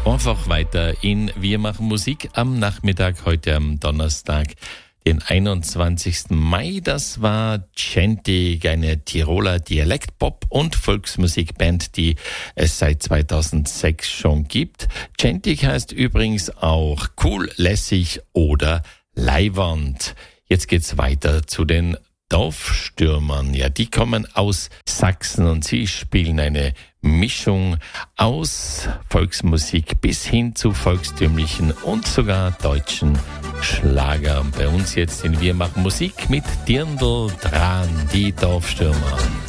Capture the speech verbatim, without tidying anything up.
einfach weiter in Wir machen Musik am Nachmittag, heute am Donnerstag, den einundzwanzigsten Mai. Das war Gentik, eine Tiroler Dialektpop- und Volksmusikband, die es seit zweitausendsechs schon gibt. Gentik heißt übrigens auch cool, lässig oder leiwand. Jetzt geht's weiter zu den Dorfstürmern. Ja, die kommen aus Sachsen und sie spielen eine Mischung aus Volksmusik bis hin zu volkstümlichen und sogar deutschen Schlager. Bei uns jetzt in Wir machen Musik mit Dirndl dran, die Dorfstürmer.